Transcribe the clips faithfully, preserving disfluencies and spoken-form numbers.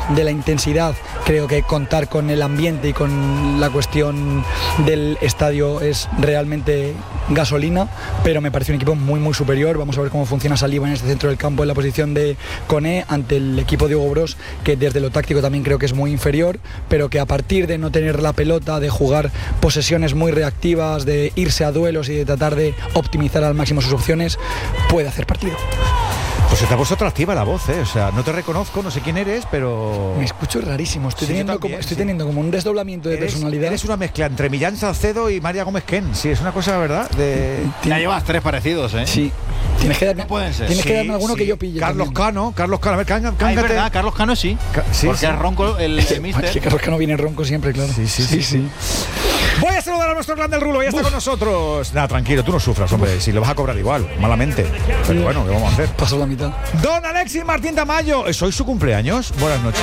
de la intensidad. Creo que contar con el ambiente y con la cuestión del estadio es realmente gasolina, pero me parece un equipo muy muy superior. Vamos a ver cómo funciona Saliba en este centro del campo en la posición de Koné ante el equipo de Hugo Bros, que desde lo táctico también creo que es muy inferior, pero que a partir de no tener la pelota, de jugar posesiones muy reactivas, de irse a duelos y de tratar de optimizar al máximo sus opciones, puede hacer partido. Pues se te ha puesto atractiva la voz, ¿eh? O sea, no te reconozco, no sé quién eres, pero... Me escucho rarísimo, estoy, sí, teniendo, también, como, estoy sí. teniendo como un desdoblamiento de eres, personalidad. Eres una mezcla entre Millán Salcedo y María Gómez Ken, sí, es una cosa, ¿verdad? De... Ya llevas tres parecidos, ¿eh? Sí. Tienes que darme, no pueden ser. Tienes sí, que darme alguno sí. que yo pille. Carlos también. Cano, Carlos Cano, a ver, cán, Ah, es cángate. verdad, Carlos Cano sí, Ca- sí, porque sí. es ronco el, el mister. Que Carlos Cano viene ronco siempre, claro. Sí, sí, sí, sí. Voy a saludar a nuestro gran del Rulo, ya está Uf. con nosotros. Nada, tranquilo, tú no sufras, hombre, si lo vas a cobrar igual, malamente. Pero bueno, ¿qué vamos a hacer? Pasó la mitad. Don Alexis Martín Tamayo, ¿es hoy su cumpleaños? Buenas noches.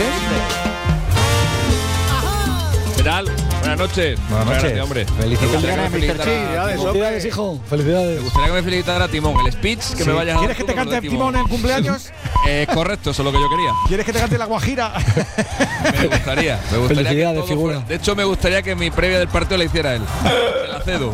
¿Qué tal? Buenas noches. Buenas noches. Gracias, hombre. Felicidades. Me gustaría que me felicitara- Felicidades, hijo. Felicidades. Me gustaría que me felicitara Timón, el speech que Sí. me vayas a ¿Quieres que te cante Timón en cumpleaños? Eh, correcto, eso es lo que yo quería. ¿Quieres que te cante la Guajira? Me gustaría. Me gustaría Felicidades, que todo figura. fuera- De hecho, me gustaría que mi previa del partido la hiciera él. Se la cedo.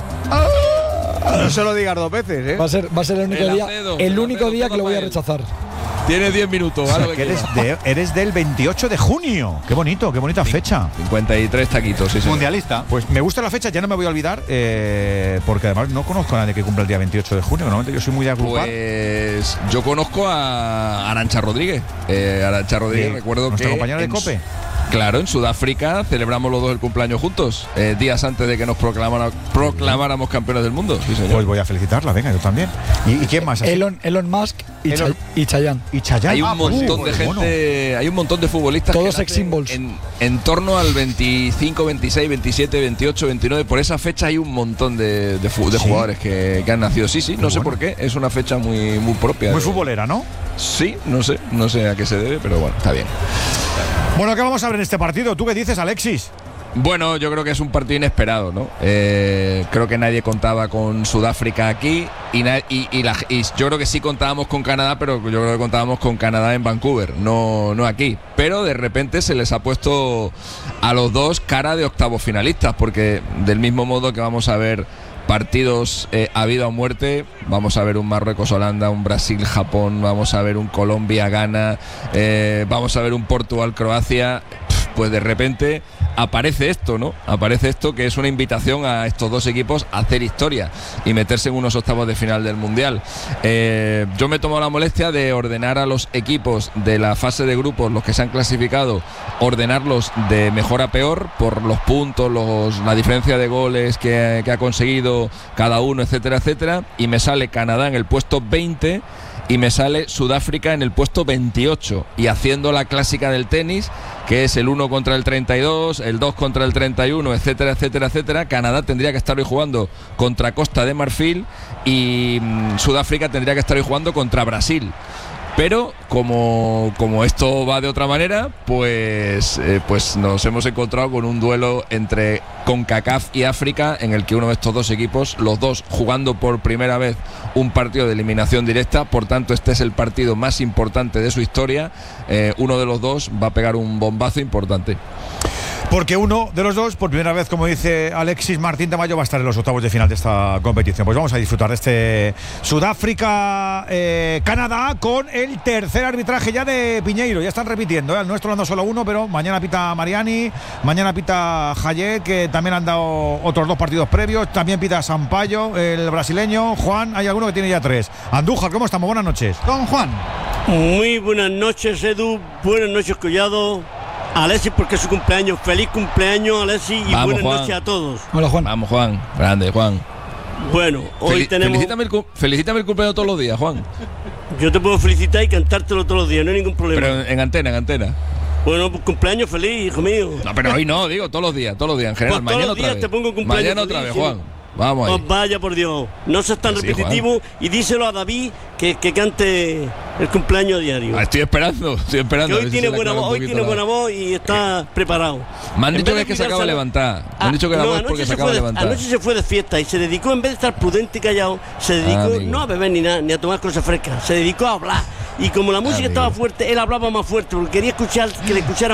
No se lo digas dos veces, ¿eh? Va a ser, va a ser el único El día, acedo, el el único acedo, día todo que lo voy a para él. rechazar. Tienes diez minutos, O haz sea, lo que que eres, quieras. de- eres del veintiocho de junio. Qué bonito, qué bonita fecha. cincuenta y tres taquitos, sí, sí. Mundialista. Pues me gusta la fecha, ya no me voy a olvidar, eh, porque además no conozco a nadie que cumpla el día veintiocho de junio. Normalmente yo soy muy de agrupar. Pues yo conozco a Arantxa Rodríguez. Eh, Arantxa Rodríguez, Sí, recuerdo nuestra que. compañera de en COPE. Su- Claro, en Sudáfrica celebramos los dos el cumpleaños juntos, eh, días antes de que nos proclamara- proclamáramos campeones del mundo. Sí, señor. Pues voy a felicitarla, venga, yo también. ¿Y, y quién más? Así? Elon, Elon Musk y, Elon- Chay- y Chayanne. Y Chayanne. Hay un Ah, pues sí, montón de pues bueno. gente, hay un montón de futbolistas Todos que sex nacen symbols. En, en torno al veinticinco, veintiséis, veintisiete, veintiocho, veintinueve. Por esa fecha hay un montón de, de, fu- de ¿Sí? jugadores que, que han nacido. Sí, sí, no sé bueno. por qué. Es una fecha muy, muy propia. Muy de- futbolera, ¿no? Sí, no sé, no sé a qué se debe, pero bueno, está bien. Bueno, ¿qué vamos a ver en este partido? ¿Tú qué dices, Alexis? Bueno, yo creo que es un partido inesperado, ¿no? Eh, creo que nadie contaba con Sudáfrica aquí y, na- y, y, la- y yo creo que sí contábamos con Canadá, pero yo creo que contábamos con Canadá en Vancouver, no, no aquí. Pero de repente se les ha puesto a los dos cara de octavos finalistas, porque del mismo modo que vamos a ver partidos eh, a vida o muerte, vamos a ver un Marruecos-Holanda, un Brasil-Japón, vamos a ver un Colombia-Ghana, eh, vamos a ver un Portugal-Croacia. Pues de repente aparece esto, ¿no? Aparece esto que es una invitación a estos dos equipos a hacer historia y meterse en unos octavos de final del Mundial. Eh, yo me he tomado la molestia de ordenar a los equipos de la fase de grupos, los que se han clasificado, ordenarlos de mejor a peor por los puntos, los, la diferencia de goles que, que ha conseguido cada uno, etcétera, etcétera. Y me sale Canadá en el puesto veinte y me sale Sudáfrica en el puesto veintiocho, y haciendo la clásica del tenis, que es el uno contra el treinta y dos, el dos contra el treinta y uno, etcétera, etcétera, etcétera. Canadá tendría que estar hoy jugando contra Costa de Marfil y mmm, Sudáfrica tendría que estar hoy jugando contra Brasil. Pero como, como esto va de otra manera, pues, eh, pues nos hemos encontrado con un duelo entre CONCACAF y África, en el que uno de estos dos equipos, los dos jugando por primera vez un partido de eliminación directa. Por tanto, este es el partido más importante de su historia. Eh, uno de los dos va a pegar un bombazo importante. Porque uno de los dos, por primera vez, como dice Alexis Martín Tamayo, va a estar en los octavos de final de esta competición. Pues vamos a disfrutar de este Sudáfrica-Canadá eh, con el tercer arbitraje ya de Piñeiro. Ya están repitiendo, ¿eh? El nuestro anda solo uno, pero mañana pita Mariani, mañana pita Jayet, que también han dado otros dos partidos previos. También pita Sampaio, el brasileño. Juan, hay alguno que tiene ya tres. Andújar, ¿cómo estamos? Buenas noches. Don Juan. Muy buenas noches, Edu. Buenas noches, Collado. Alexis, porque es su cumpleaños. Feliz cumpleaños, Alexis, y Vamos, buenas Juan. noches a todos. Hola, Juan. Vamos, Juan. Grande, Juan. Bueno, hoy Fel- tenemos... felicítame, el, cu- felicítame el cumpleaños todos los días, Juan. Yo te puedo felicitar y cantártelo todos los días, no hay ningún problema. Pero en, en antena, en antena. Bueno, pues cumpleaños feliz, hijo mío. No, pero hoy no, digo todos los días, todos los días, en general. Pues todos Mañana los otra días vez. te pongo cumpleaños Mañana otra feliz, vez, sí. Juan. Vamos ahí. Oh, vaya por Dios, no seas tan Que sí, repetitivo y díselo a David que, que cante el cumpleaños diario. Ah, estoy esperando, estoy esperando. Que a hoy ver si tiene se le buena aclara voz, un hoy poquito tiene la- buena voz y está preparado. Me han En dicho vez que, es que se de acaba de cuidarse- levantar. Me Ah, han dicho que la no, voz es anoche porque se se acaba fue de de- levantar. Anoche se fue de fiesta y se dedicó, en vez de estar prudente y callado, se dedicó Ah, amigo. no a beber ni nada, ni a tomar cosas frescas, se dedicó a hablar. Y como la música amigo. estaba fuerte, él hablaba más fuerte porque quería escuchar, que le escucharan